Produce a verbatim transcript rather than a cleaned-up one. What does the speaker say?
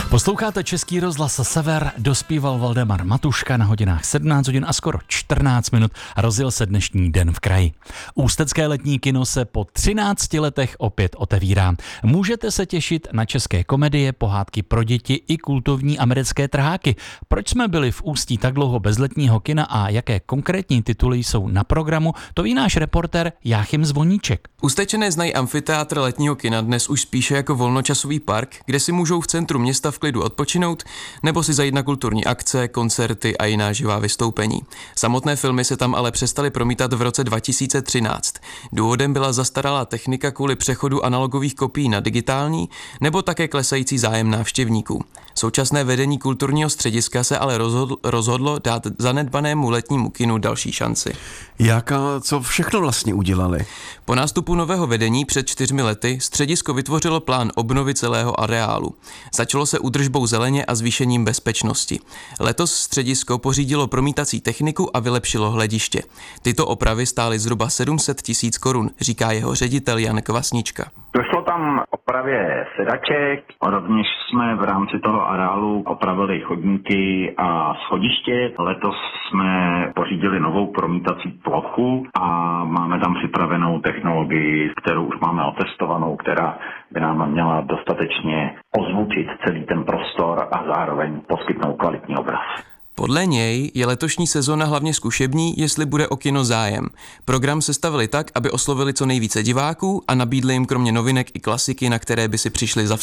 Posloucháte Český rozhlas Sever, dospíval Valdemar Matuška na hodinách sedmnáct hodin a skoro čtrnáct minut a rozjel se dnešní den v kraji. Ústecké letní kino se po třinácti letech opět otevírá. Můžete se těšit na české komedie, pohádky pro děti i kultovní americké trháky. Proč jsme byli v Ústí tak dlouho bez letního kina a jaké konkrétní tituly jsou na programu, to ví náš reportér Jáchym Zvoníček. Ústečané znají amfiteátr letního kina dnes už spíše jako volnočasový park, kde si můžou v centru města v klidu odpočinout nebo si zajít na kulturní akce, koncerty a jiná živá vystoupení. Samotné filmy se tam ale přestaly promítat v roce dva tisíce třináct. Důvodem byla zastaralá technika kvůli přechodu analogových kopií na digitální nebo také klesající zájem návštěvníků. Současné vedení kulturního střediska se ale rozhodlo, rozhodlo dát zanedbanému letnímu kinu další šanci. Jak a co všechno vlastně udělali? Po nástupu nového vedení před čtyřmi lety středisko vytvořilo plán obnovy celého areálu. Začalo se údržbou zeleně a zvýšením bezpečnosti. Letos středisko pořídilo promítací techniku a vylepšilo hlediště. Tyto opravy stály zhruba sedm set tisíc korun, říká jeho ředitel Jan Kvasnička. Došlo tam opravě sedaček, rovněž jsme v rámci toho areálu opravili chodníky a schodiště. Letos jsme pořídili novou promítací plochu a máme tam připravenou technologii, kterou už máme otestovanou, která by nám měla dostatečně ozvučit celý ten prostor a zároveň poskytnout kvalitní obraz. Podle něj je letošní sezóna hlavně zkušební, jestli bude o kino zájem. Program sestavili tak, aby oslovili co nejvíce diváků a nabídli jim kromě novinek i klasiky, na které by si přišli zavzpomínat.